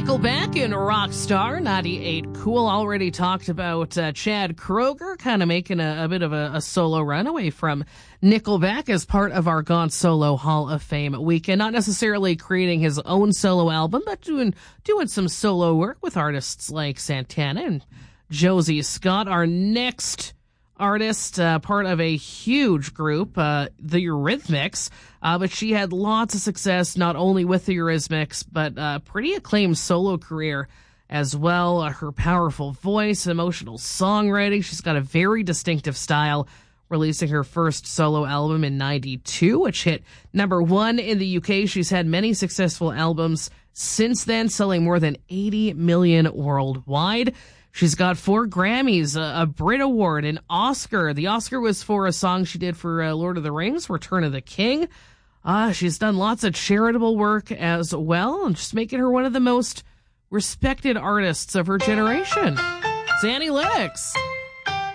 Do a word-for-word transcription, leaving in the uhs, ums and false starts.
Nickelback and Rockstar ninety-eight Cool. Already talked about uh, Chad Kroeger kind of making a, a bit of a, a solo run away from Nickelback as part of our Gone Solo Hall of Fame weekend. Not necessarily creating his own solo album, but doing doing some solo work with artists like Santana and Josie Scott. Our next artist, uh, part of a huge group, uh, the Eurythmics, uh, but she had lots of success not only with the Eurythmics, but uh, pretty acclaimed solo career as well. Uh, her powerful voice, emotional songwriting, she's got a very distinctive style, releasing her first solo album in ninety-two, which hit number one in the U K. She's had many successful albums since then, selling more than eighty million worldwide. She's got four Grammys, a, a Brit Award, an Oscar. The Oscar was for a song she did for uh, Lord of the Rings, Return of the King. Uh, she's done lots of charitable work as well, and just making her one of the most respected artists of her generation. It's Annie Lennox.